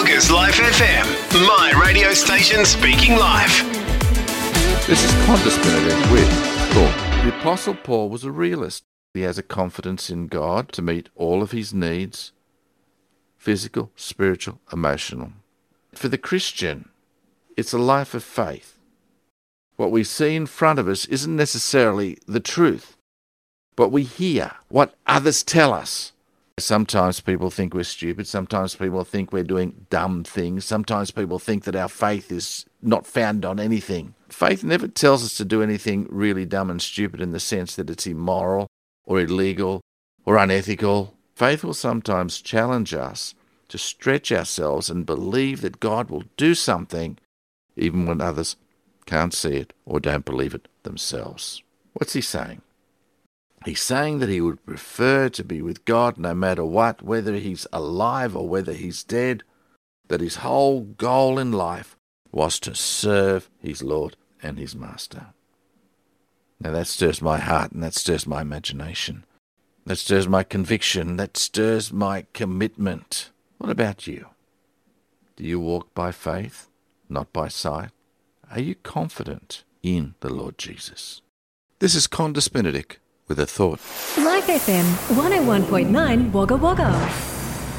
Wagga's Life FM, my radio station speaking life. This is Qantas Benedict with Thought. The Apostle Paul was a realist. He has a confidence in God to meet all of his needs, physical, spiritual, emotional. For the Christian, it's a life of faith. What we see in front of us isn't necessarily the truth, but we hear what others tell us. Sometimes people think we're stupid. Sometimes people think we're doing dumb things. Sometimes people think that our faith is not founded on anything. Faith never tells us to do anything really dumb and stupid in the sense that it's immoral or illegal or unethical. Faith will sometimes challenge us to stretch ourselves and believe that God will do something even when others can't see it or don't believe it themselves. What's he saying? He's saying that he would prefer to be with God no matter what, whether he's alive or whether he's dead, that his whole goal in life was to serve his Lord and his Master. Now that stirs my heart and that stirs my imagination. That stirs my conviction. That stirs my commitment. What about you? Do you walk by faith, not by sight? Are you confident in the Lord Jesus? This is Qantas Benedict with a thought. Life FM 101.9 Wagga Wagga.